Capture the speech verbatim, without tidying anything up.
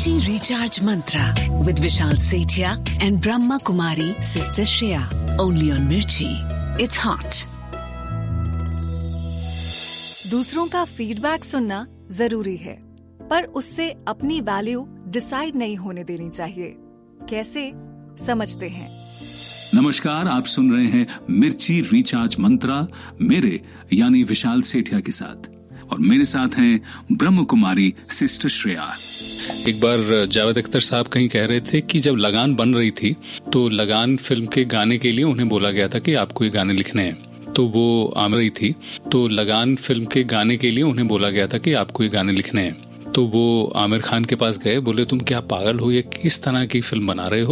Mirchi Recharge Mantra with Vishal Sethia and Brahma Kumari Sister Shreya. Only on Mirchi. It's hot. दूसरों का feedback सुनना जरूरी है, पर उससे अपनी वैल्यू डिसाइड नहीं होने देनी चाहिए। कैसे, समझते हैं। नमस्कार, आप सुन रहे हैं मिर्ची रिचार्ज मंत्रा मेरे यानी विशाल सेठिया के साथ, और मेरे साथ हैं ब्रह्म कुमारी सिस्टर श्रेया। एक बार जावेद अख्तर साहब कहीं कह रहे थे कि जब लगान बन रही थी तो लगान फिल्म के गाने के लिए उन्हें बोला गया था कि आपको ये गाने लिखने हैं। तो वो आ रही थी तो लगान फिल्म के गाने के लिए उन्हें बोला गया था कि आपको ये गाने लिखने हैं। तो वो आमिर खान के पास गए, बोले तुम क्या पागल हो, ये किस तरह की फिल्म बना रहे हो,